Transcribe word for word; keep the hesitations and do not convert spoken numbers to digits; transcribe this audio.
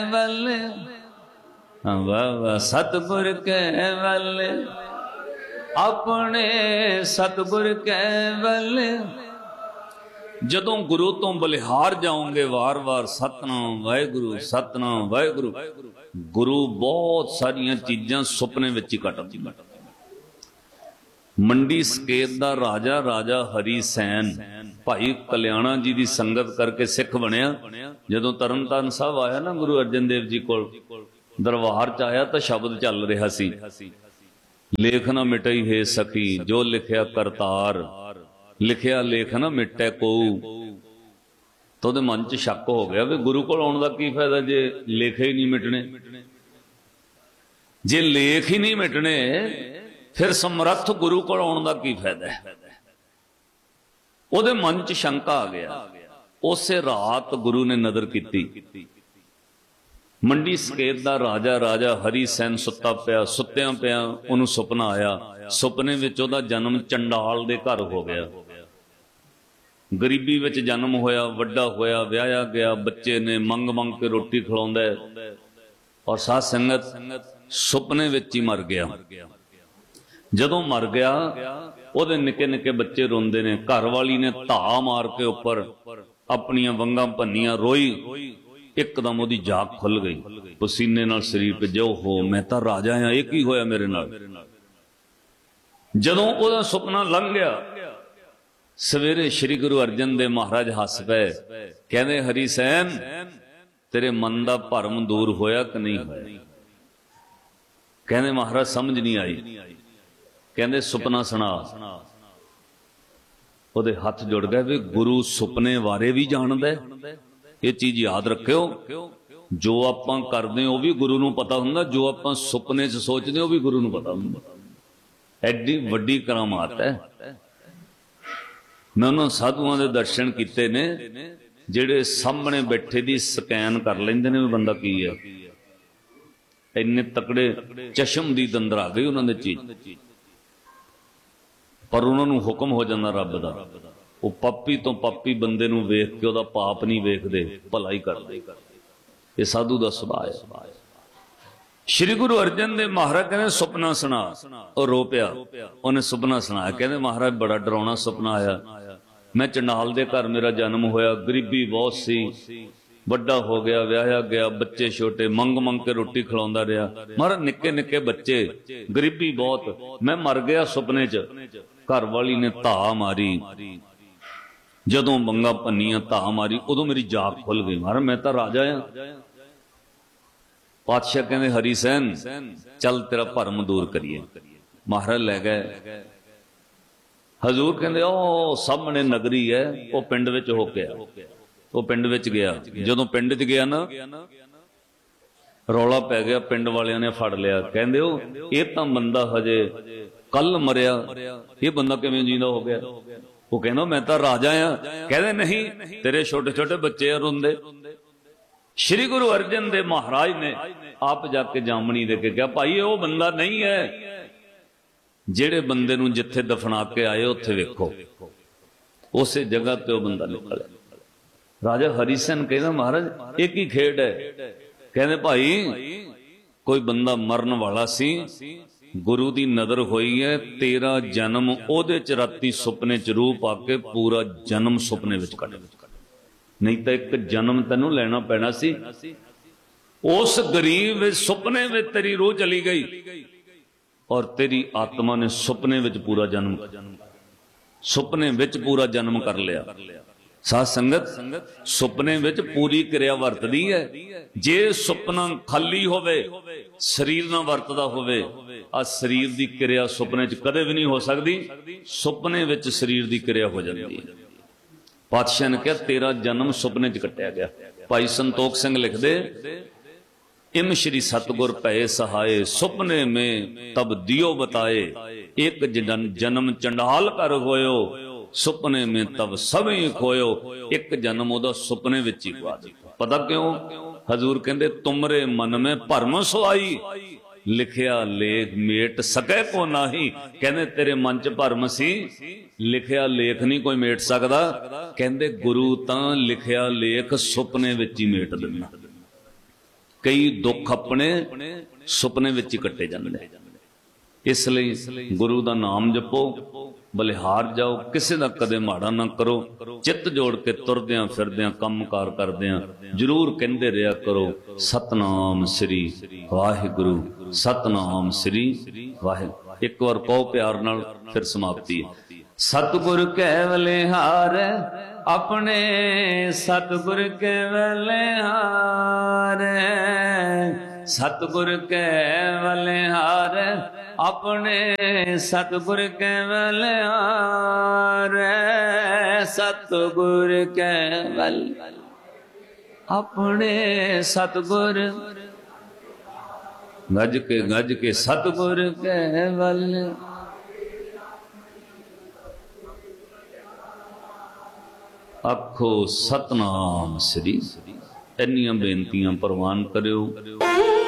वल वाह वाह सतगुर के वल अपने सतगुर के वल जदों गुरु तो बलिहार जाओगे वार वार सतनाम वाहिगुरु सतनाम वाहिगुरु गुरु बहुत सारिया चीज़ां सुपने विच ही कटदी। मंडी सकेत दा राजा राजा हरी सैन भाई कल्याणा जी की संगत करके सिख बनया। जदों तरन तारण साहब आया ना गुरु अर्जन देव जी कोल दरबार च आया तो शब्द चल रहा सी, लेख ना मिटई है सखी जो लिखया करतार, लिखया लेख ना मिटे को। तो उहदे मन च शक हो गया भी गुरु कोल आउण दा की फायदा जे लेखे ही नहीं मिटने। जे लेख ही नहीं मिटने फिर समर्थ गुरु कोल आउण दा की फायदा है। उहदे मन च शंका आ गया। उसे रात गुरु ने नदर की। मंडी सकेत दा राजा राजा हरी सैन सुता पिया, सुत्या पिया उन्होंने सुपना आया। सुपने विच उहदा जन्म चंडाल दे घर हो गया। गरीबी विच जन्म होया, वड्डा होया, व्याया गया, बच्चे ने मंग मंग के रोटी खिलाउंदा है और साध संगत सुपने विच ही मर गया। जदों मर गया उहदे निके निके बच्चे रोंदे ने। घर वाली ने धा मार के उपर अपनियां वंगां भन्नियां, रोई। एकदम उहदी जाग खुल गई, पसीने नाल शरीर पे जो हो मैं तां राजा हां, एक ही होया मेरे नाल। जदों उहदा सुपना लंघ गया सवेरे श्री गुरु अर्जन देव महाराज हस पे, कहंदे हरी सैन तेरे मन दा भरम दूर होया कि नहीं होया? कहंदे महाराज समझ नहीं आई। कहंदे सुपना सुना। उहदे हथ जुड़ गए भी गुरु सुपने बारे भी जानदा है। ये चीज याद रखियो, जो आपां करदे ओ भी गुरु नूं पता हुंदा, जो आपां सुपने च सोचदे ओ भी गुरु नूं पता हुंदा। एडी वड्डी करामात है। मैं उन्हां साधुआं दे दर्शन कीते ने जिहड़े सामने बैठे दी स्कैन कर लैंदे ने भी बंदा की है। इन्ने तकड़े चश्म दी दंदर आ गई उन्हां दे चीज, पर उन्होंने हुक्म हो जाता रब का। वो पापी तो पापी बंदे नूं वेख के उहदा पाप नहीं वेखदे, भला ही करदे। ये साधु का सुभाव है। श्री गुरु अर्जन देव महाराज कहते सुपना सुना। और रो पिया। उन्हें सुपना सुनाया। कहते महाराज बड़ा डरावना सुपना आया। मैं चंडाल दे घर मेरा जन्म होया, गरीबी बहुत सी, बड़ा हो गया, व्याया गया, बच्चे छोटे, मंग मंग के रोटी खिलाउंदा रहा। महाराज निक्के निक्के बच्चे, गरीबी बहुत। मैं मर गया सुपने च। घर वाली ने धा मारी। जदों मंगा भन्नियां, धा मारी, उदों मेरी जाग खुल गई। महाराज मैं तो राजा हाँ। पातशाह कहते हरी सैन चल तेरा भरम दूर करिए। महाराज ले गए। हजूर कहते ओ सामने नगरी है, वो पिंड विच हो के आ। वो पिंड विच गया। जदों पिंड च गया ना रौला पै गया। पिंड वालियां ने फड़ लिया। कहंदे ओ ये तां बंदा हजे कल मरिया, ये बंदा किवें जींदा हो गया? वो कहना मैं तो राजा हाँ। कहते नहीं तेरे छोटे छोटे बच्चे रोंदे। श्री गुरु अर्जन देव महाराज ने आप जाके जामनी दे के कहा भाई वो बंदा नहीं है। जेड़े बंदे नूं जिथे दफना के आए उत्थे वेखो, उस जगह ते वो बंदा निकले। राजा हरी सैन कहना महाराज एक ही खेड है। कहते भाई कोई बंदा मरन वाला सी, गुरु की नदर हुई है, तेरा जन्म ओदे च राती सुपने च रूप आके पूरा जन्म सुपने विच कट। नहीं तो एक जन्म तेनू लेना पैना सी। उस गरीब सुपने में तेरी रूह चली गई और तेरी आत्मा ने सुपने विच पूरा जन्म सुपने विच पूरा जन्म कर लिया। साध संगत सुपने विच पूरी क्रिया वरतदी है। जे सुपना खाली होवे, शरीर ना वरतदा होवे, आ शरीर दी क्रिया सुपने च कदे भी नहीं हो सकती। सुपने विच शरीर दी क्रिया हो जाती है। पातशाह ने कहा तेरा जन्म सुपने च कटिया गया। भाई संतोख सिंह लिखदे इम श्री सतगुर पए सहाय, सुपने में तब दियो बताए, एक जन्म चंडाल कर होयो, सुपने में तब सभी खोयो। एक जन्म ओदा सुपने विच ही गवा दिता। पता क्यों? हजूर कहंदे तुमरे मन में भरम सोआई, लिखिया लेख मेट सके को नाही। कहंदे तेरे मन च भरम सी, लिखिया लेख नहीं कोई मेट सकदा। कहंदे गुरु तां लिखिया लेख सुपने विच ही मेट दिंदा। कई दुख अपने सुपने विच ही कट्टे जांदे। इसलिए गुरु का नाम जपो, बलिहार जाओ, किसी का कदे माड़ा ना करो। चित्त जोड़ के तुरद्या फिरद्या काम कार करद्या जरूर कहते रहा करो सतनाम श्री वाहिगुरु, सतनाम श्री वाहिगुरु। एक बार कहो प्यार नाल, फिर समाप्ति है। सतगुर कै बलिहार अपने, सतगुर कै बलिहार, सतगुर कै बलिहार अपने, सतगुर कै बलिहार, सतगुर कै बल अपने, सतगुर गज के गज के सतगुर कै बल। आखो सतनाम श्री। इन्नियां बेनतियां प्रवान करियो।